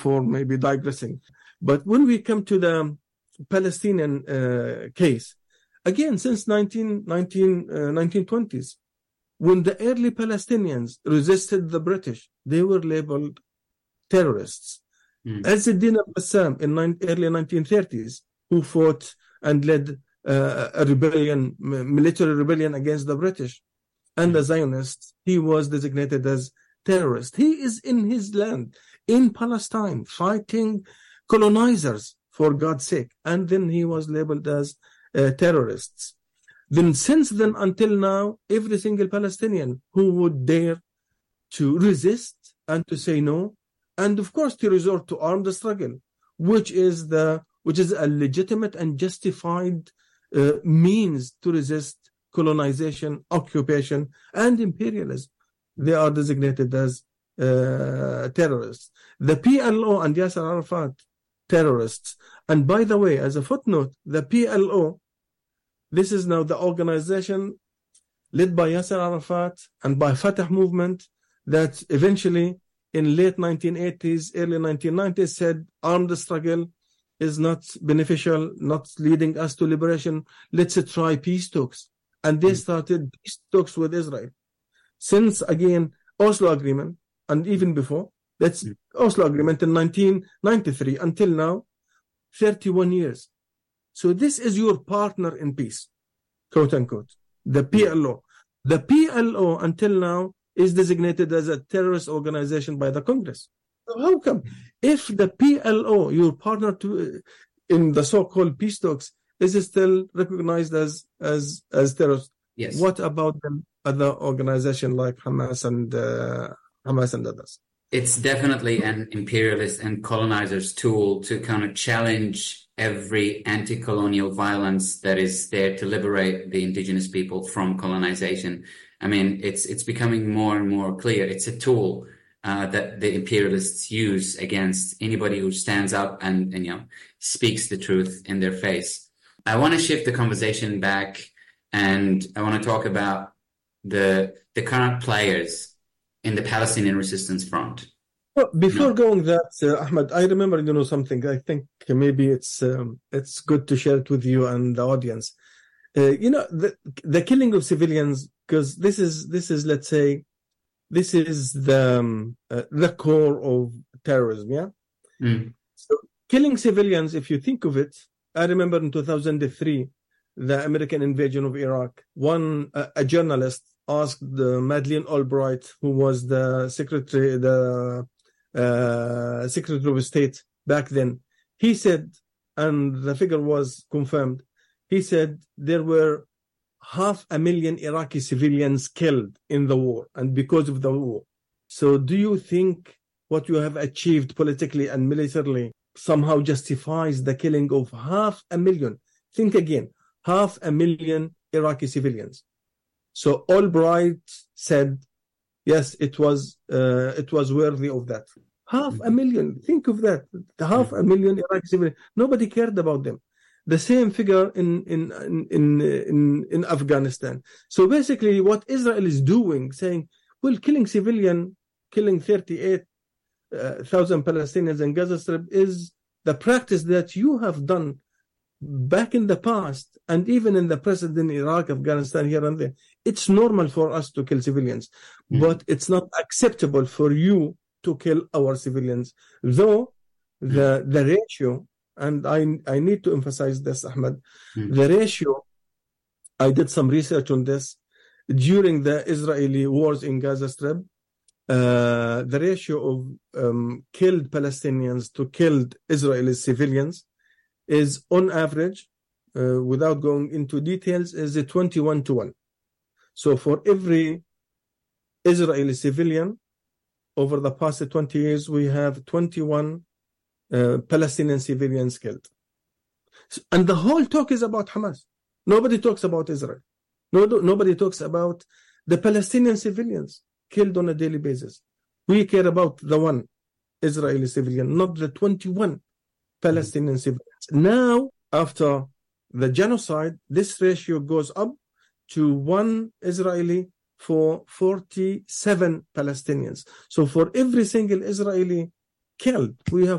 for maybe digressing. But when we come to the Palestinian case, again, since 1920s, when the early Palestinians resisted the British, they were labeled terrorists. Ezzeddin al-Bassam in early 1930s, who fought and led a rebellion, military rebellion against the British and the Zionists, he was designated as terrorist. He is in his land, in Palestine, fighting colonizers, for God's sake. And then he was labeled as terrorists. Then since then until now, every single Palestinian who would dare to resist and to say no, and of course to resort to armed struggle, which is a legitimate and justified means to resist colonization, occupation, and imperialism, they are designated as terrorists. The PLO and Yasser Arafat, terrorists. And by the way, as a footnote, the PLO, this is now the organization led by Yasser Arafat and by Fatah movement that eventually in late 1980s, early 1990s said armed struggle is not beneficial, not leading us to liberation. Let's try peace talks. And they started peace talks with Israel. Since, again, Oslo Agreement, and even before, that's Oslo Agreement in 1993 until now, 31 years. So this is your partner in peace, quote unquote, the PLO. The PLO until now is designated as a terrorist organization by the Congress. So how come? If the PLO, your partner in the so-called peace talks, is still recognized as terrorist, yes, what about the other organization like Hamas and others? It's definitely an imperialist and colonizer's tool to kind of challenge every anti-colonial violence that is there to liberate the indigenous people from colonization. I mean, it's becoming more and more clear. It's a tool that the imperialists use against anybody who stands up and speaks the truth in their face. I want to shift the conversation back, and I want to talk about the current players in the Palestinian resistance front. Well, before going that, Ahmed, I remember something. I think maybe it's good to share it with you and the audience. The killing of civilians, because this is let's say this is the core of terrorism. Yeah. So killing civilians, if you think of it, I remember in 2003, the American invasion of Iraq. A journalist asked Madeleine Albright, who was the Secretary of State back then. He said, and the figure was confirmed, he said there were 500,000 Iraqi civilians killed in the war and because of the war. So do you think what you have achieved politically and militarily somehow justifies the killing of 500,000? Think again, 500,000 Iraqi civilians. So Albright said, yes, it was worthy of that. 500,000. Think of that. The 500,000 Iraqi civilians. Nobody cared about them. The same figure in Afghanistan. So basically, what Israel is doing, saying, well, killing 38,000 Palestinians in Gaza Strip is the practice that you have done back in the past, and even in the present in Iraq, Afghanistan, here and there. It's normal for us to kill civilians, but it's not acceptable for you to kill our civilians. Though the ratio, and I need to emphasize this, Ahmed, the ratio, I did some research on this, during the Israeli wars in Gaza Strip, the ratio of killed Palestinians to killed Israeli civilians is on average, without going into details, is 21-1. So for every Israeli civilian over the past 20 years, we have 21 Palestinian civilians killed. And the whole talk is about Hamas. Nobody talks about Israel. Nobody talks about the Palestinian civilians killed on a daily basis. We care about the one Israeli civilian, not the 21 Palestinian civilians. Now, after the genocide, this ratio goes up to 1 Israeli for 47 Palestinians. So for every single Israeli killed. We have